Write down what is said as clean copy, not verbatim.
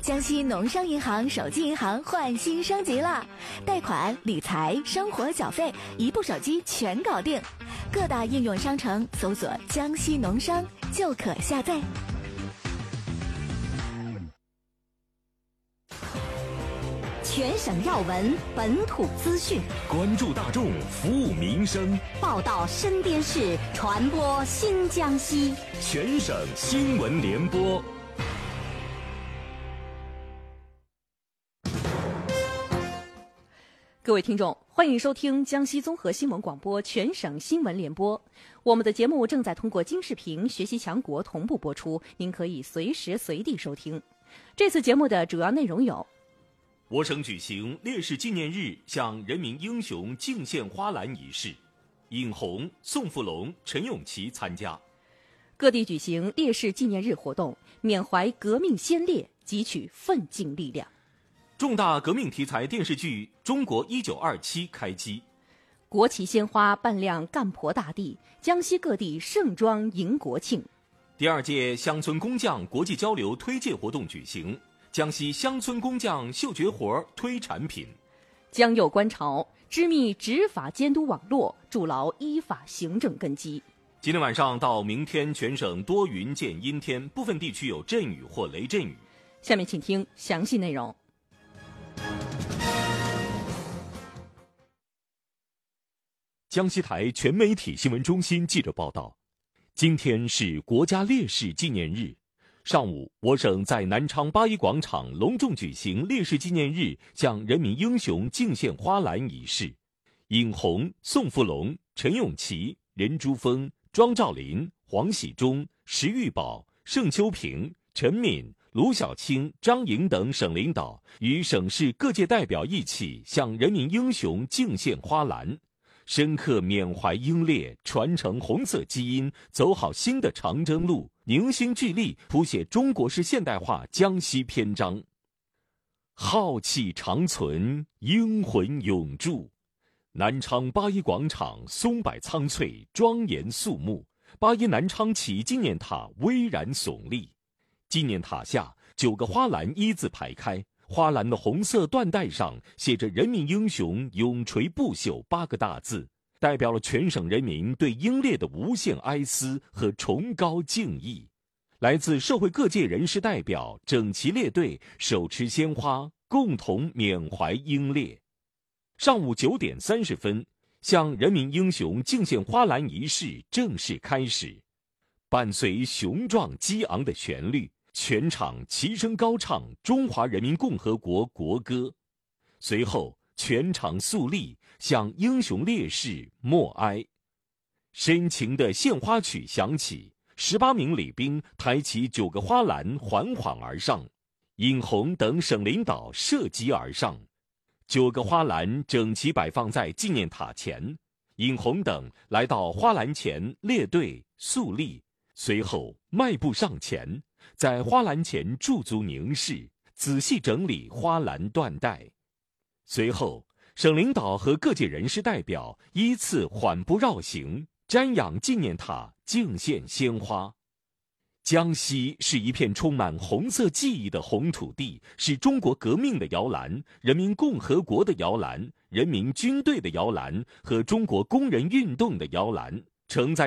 江西农商银行手机银行换新升级了，贷款、理财、生活缴费，一部手机全搞定。各大应用商城搜索“江西农商”就可下载。 全省要闻，本土资讯， 关注大众，服务民生， 报道身边事，传播新江西。 全省新闻联播。 各位听众，欢迎收听江西综合新闻广播全省新闻联播。我们的节目正在通过金视频、学习强国同步播出，您可以随时随地收听。这次节目的主要内容有： 我省举行烈士纪念日向人民英雄敬献花篮仪式，尹红、宋富龙、陈永琪参加； 各地举行烈士纪念日活动，缅怀革命先烈，汲取奋进力量； 重大革命题材电视剧《中国1927》开机； 国旗鲜花伴亮干婆大地，江西各地盛装迎国庆； 第2届乡村工匠国际交流推介活动举行，江西乡村工匠秀绝活推产品； 江右观潮，织密执法监督网络，筑牢依法行政根基。 今天晚上到明天，全省多云见阴天，部分地区有阵雨或雷阵雨。 下面请听详细内容。 江西台全媒体新闻中心记者报道，今天是国家烈士纪念日。上午，我省在南昌八一广场隆重举行烈士纪念日向人民英雄敬献花篮仪式。尹红、宋富龙、陈永琪、任珠峰、庄兆林、黄喜忠、石玉宝、盛秋平、陈敏、卢小青、张莹等省领导与省市各界代表一起向人民英雄敬献花篮，深刻缅怀英烈，传承红色基因，走好新的长征路，凝心聚力，谱写中国式现代化江西篇章。浩气长存，英魂永驻。南昌八一广场松柏苍翠，庄严肃穆，八一南昌起纪念塔巍然耸立。纪念塔下9个花篮一字排开，花篮的红色缎带上写着人民英雄永垂不朽8个大字，代表了全省人民对英烈的无限哀思和崇高敬意。来自社会各界人士代表整齐列队，手持鲜花，共同缅怀英烈。上午9点30分，向人民英雄敬献花篮仪式正式开始。伴随雄壮激昂的旋律，全场齐声高唱中华人民共和国国歌。随后，全场肃立，向英雄烈士默哀。深情的献花曲响起，18名礼兵抬起9个花篮缓缓而上，尹红等省领导涉级而上。9个花篮整齐摆放在纪念塔前，尹红等来到花篮前列队肃立，随后迈步上前，在花篮前驻足凝视，仔细整理花篮缎带。随后，省领导和各界人士代表依次缓步绕行，瞻仰纪念塔，敬献鲜花。江西是一片充满红色记忆的红土地，是中国革命的摇篮、人民共和国的摇篮、人民军队的摇篮和中国工人运动的摇篮，承载